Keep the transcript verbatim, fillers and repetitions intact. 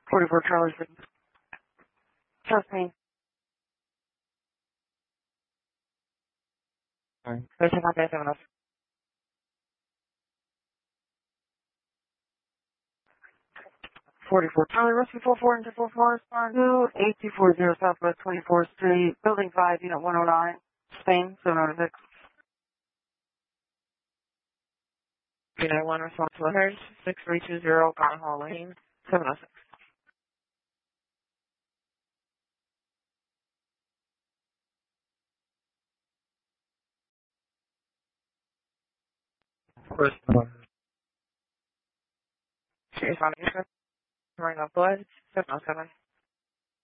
forty-four Charlie Street. Chest pain. Sorry. There's a contact seven oh six. forty-four Charlie Rescue four four into four four Spargo, eight two four zero Southwest twenty-fourth Street, Building five, Unit one oh nine, Spain, seven oh six. Unit one response letters, six three two zero Garden Hall Lane, seven oh six. First one. Serious foundation, running of blood, seven oh seven.